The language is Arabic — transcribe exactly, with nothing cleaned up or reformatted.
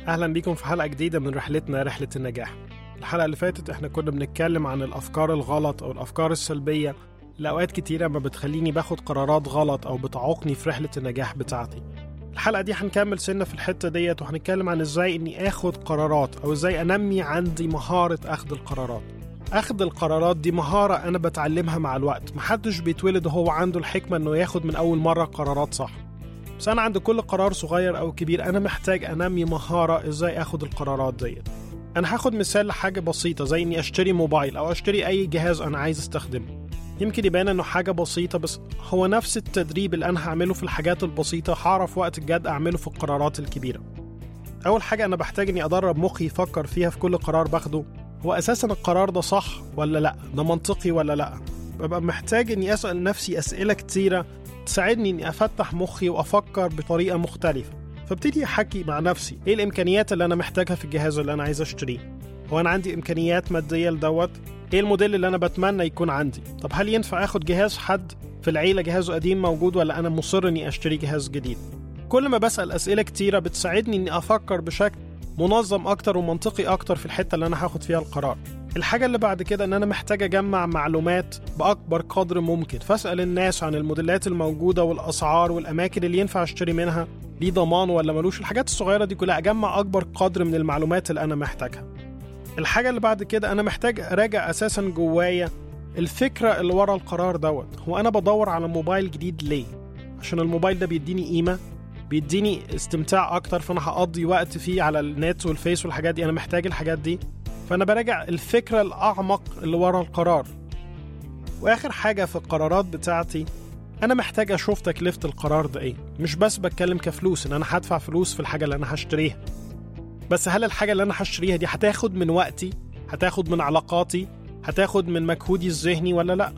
أهلا بيكم في حلقة جديدة من رحلتنا رحلة النجاح. الحلقة اللي فاتت احنا كنا بنتكلم عن الأفكار الغلط أو الأفكار السلبية اللي أوقات كتيرة ما بتخليني باخد قرارات غلط أو بتعوقني في رحلة النجاح بتاعتي. الحلقة دي هنكمل سنة في الحتة ديت وهنتكلم عن ازاي اني اخد قرارات او ازاي انمي عندي مهارة اخد القرارات. اخد القرارات دي مهارة انا بتعلمها مع الوقت، محدش بيتولد هو عنده الحكمة انه ياخد من اول مرة قرارات صح، بس انا عند كل قرار صغير او كبير انا محتاج انمي مهارة ازاي اخد القرارات ديت. انا هاخد مثال لحاجة بسيطة زي اني اشتري موبايل او اشتري اي جهاز انا عايز استخدمه. يمكن يبان انه حاجة بسيطة، بس هو نفس التدريب اللي انا هعمله في الحاجات البسيطة هعرف وقت الجد اعمله في القرارات الكبيرة. اول حاجة انا بحتاج اني ادرب مخي يفكر فيها في كل قرار باخده، هو اساسا القرار ده صح ولا لا، ده منطقي ولا لا. ببقى محتاج اني اسأل نفسي اسئلة كتيرة تساعدني اني افتح مخي وافكر بطريقة مختلفة. فابتدي احكي مع نفسي ايه الامكانيات اللي انا محتاجها في الجهاز اللي انا عايز اشتريه. هو انا عندي امكانيات مادية لدوت؟ ايه الموديل اللي انا بتمنى يكون عندي؟ طب هل ينفع اخد جهاز حد في العيلة جهازه قديم موجود، ولا انا مصر اني اشتري جهاز جديد؟ كل ما بسأل اسئلة كتيرة بتساعدني اني افكر بشكل منظم اكتر ومنطقي اكتر في الحتة اللي انا هاخد فيها القرار. الحاجة اللي بعد كده ان انا محتاج اجمع معلومات باكبر قدر ممكن، فاسأل الناس عن الموديلات الموجودة والاسعار والاماكن اللي ينفع اشتري منها، ليه ضمان ولا ملوش. الحاجات الصغيرة دي كلها اجمع اكبر قدر من المعلومات اللي انا محتاجها. الحاجة اللي بعد كده أنا محتاج أراجع أساساً جوايا الفكرة اللي ورا القرار دوت. هو أنا بدور على موبايل جديد ليه؟ عشان الموبايل ده بيديني قيمة، بيديني استمتاع أكتر، فأنا هقضي وقت فيه على النت والفيس والحاجات دي، أنا محتاج الحاجات دي. فأنا براجع الفكرة الأعمق اللي ورا القرار. وآخر حاجة في القرارات بتاعتي أنا محتاج أشوف تكلفة القرار ده إيه. مش بس بتكلم كفلوس إن أنا هدفع فلوس في الحاجة اللي أنا هشتريها، بس هل الحاجة اللي أنا هشتريها دي هتاخد من وقتي، هتاخد من علاقاتي، هتاخد من مجهودي الذهني ولا لأ؟